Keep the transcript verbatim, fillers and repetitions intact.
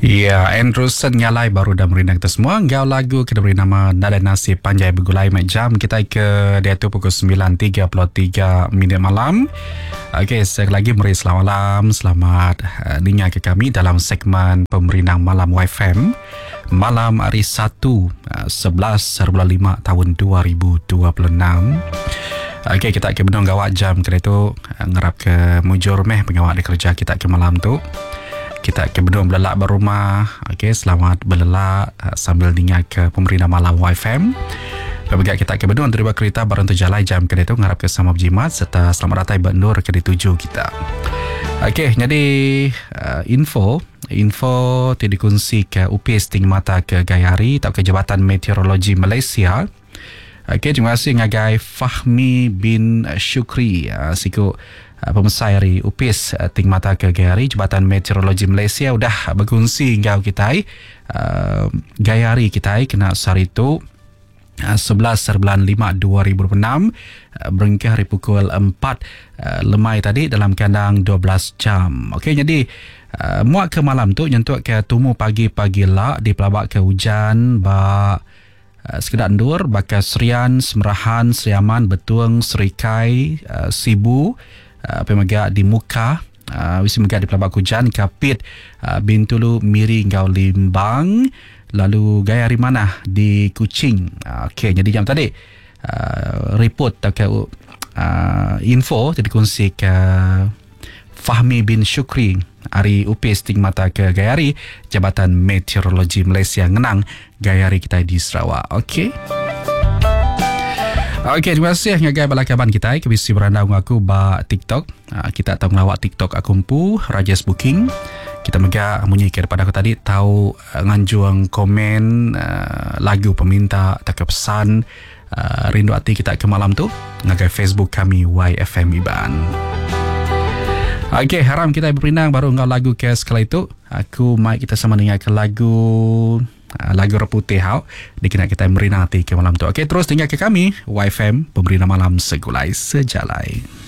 Ya, Anderson nyalai baru dah merinang kita semua. Ngau lagu kita beri nama Nada Nasi Panjai Bergulai Mek Jam. Kita ke dia tu pukul sembilan tiga puluh tiga minit malam. Okey, sekali lagi meri selamat malam. Selamat uh, dengar ke kami dalam segmen Pemerinang Malam Y F M. Malam hari Sabtu uh, sebelas bulan lima tahun dua ribu dua puluh enam. Okey, kita akan menung gawat jam kita tu uh, ngerap ke mujur meh pengawak di kerja kita ke malam tu. Kita akan berdua belelak berumah. Okey, selamat belelak uh, sambil dengar ke Pemerinang Malam Y F M. Kemudian kita akan berdua terima kereta baru untuk jalan jam kedai tu ngarap ke sama berjimat serta selamat datang bendur ke tuju kita. Okey, jadi uh, info info ti dikongsi ke U P S tinggi mata ke Gayari atau ke Jabatan Meteorologi Malaysia. Okey, terima kasih ngagai Fahmi bin Syukri uh, siku Uh, pemesai dari U P S uh, tinggi mata ke Gayari Jabatan Meteorologi Malaysia udah berkongsi ngau kita uh, Gayari kita kena sehari itu uh, sebelas bulan lima dua ribu enam uh, berhingga hari pukul empat uh, lemai tadi dalam kandang dua belas jam. Okey, jadi uh, muak ke malam tu nyentuk ke tumu pagi-pagi lah di pelabak ke hujan ba Uh, sekedar endur, bakal Serian, Semerahan, Seriaman, Betuang, Serikai, uh, Sibu, uh, pemaga di Muka, uh, wisi mega di Pelabak Hujan, Kapit, uh, Bintulu, Miri, Ngau Limbang, lalu Gayari mana di Kuching. Uh, Okey, jadi jam tadi uh, report atau uh, info jadi kongsi ke Fahmi bin Syukri hari U P S tinggi mata ke Gayari Jabatan Meteorologi Malaysia ngenang Gayari kita di Sarawak. Okey. Okey, terima kasih ngagai balakaban kita ke bisi beranda aku ba TikTok. Uh, kita tahu ngelawak TikTok aku empu Rajas Booking. Kita mega munyi ke daripada aku tadi tahu uh, nganjuang komen uh, lagu peminta tak pesan uh, rindu hati kita ke malam tu ngagai Facebook kami Y F M Iban. Okey, haram kita berpinang baru ngau lagu ke sekali itu. Aku mai kita sama dengar ke lagu uh, lagu Reputih hau. Dikena kita merinang hati ke malam tu. Okey, terus dengar ke kami Y F M Pemerinang Malam Segulai Sejalai.